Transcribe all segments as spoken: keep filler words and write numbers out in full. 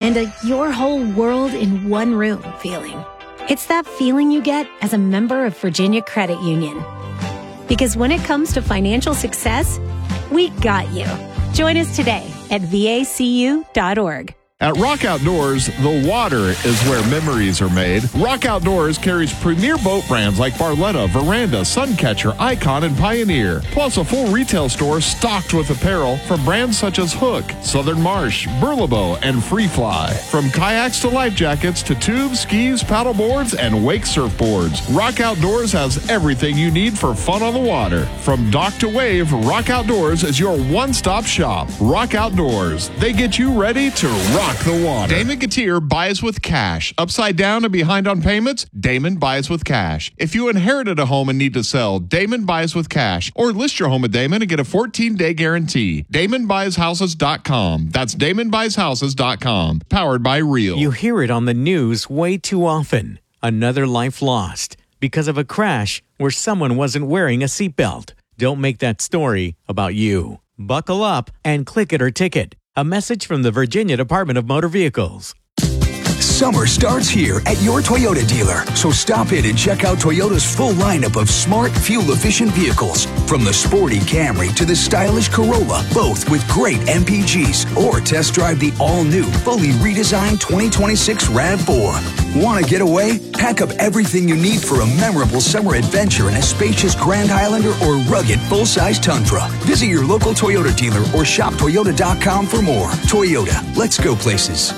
and a your whole world in one room feeling. It's that feeling you get as a member of Virginia Credit Union. Because when it comes to financial success, we got you. Join us today at V A C U dot org. At Rock Outdoors, the water is where memories are made. Rock Outdoors carries premier boat brands like Barletta, Veranda, Suncatcher, Icon, and Pioneer. Plus a full retail store stocked with apparel from brands such as Hook, Southern Marsh, Burlebo, and Free Fly. From kayaks to life jackets to tubes, skis, paddle boards, and wake surfboards, Rock Outdoors has everything you need for fun on the water. From dock to wave, Rock Outdoors is your one-stop shop. Rock Outdoors. They get you ready to rock the water. Damon Gatier buys with cash. Upside down and behind on payments? Damon buys with cash. If you inherited a home and need to sell, Damon buys with cash. Or list your home at Damon and get a fourteen-day guarantee. Damon Buys Houses dot com. That's Damon Buys Houses dot com. Powered by Real. You hear it on the news way too often. Another life lost because of a crash where someone wasn't wearing a seatbelt. Don't make that story about you. Buckle up and click it or ticket. A message from the Virginia Department of Motor Vehicles. Summer starts here at your Toyota dealer, so stop in and check out Toyota's full lineup of smart, fuel-efficient vehicles. From the sporty Camry to the stylish Corolla, both with great M P Gs. Or test drive the all-new, fully redesigned twenty twenty-six RAV four. Want to get away? Pack up everything you need for a memorable summer adventure in a spacious Grand Highlander or rugged full-size Tundra. Visit your local Toyota dealer or shop toyota dot com for more. Toyota, let's go places.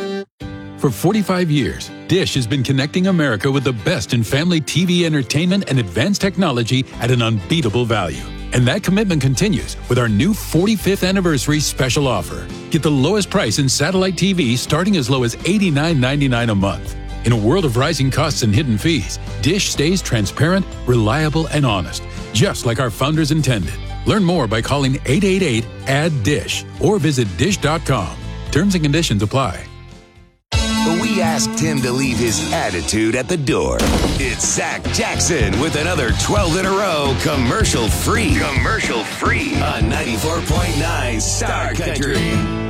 For forty-five years, Dish has been connecting America with the best in family T V entertainment and advanced technology at an unbeatable value. And that commitment continues with our new forty-fifth anniversary special offer. Get the lowest price in satellite T V starting as low as eighty-nine ninety-nine a month. In a world of rising costs and hidden fees, Dish stays transparent, reliable, and honest, just like our founders intended. Learn more by calling eight eight eight, A D D D I S H or visit dish dot com. Terms and conditions apply. We asked him to leave his attitude at the door. It's Zach Jackson with another twelve in a row commercial free. Commercial free on ninety-four point nine Star Country.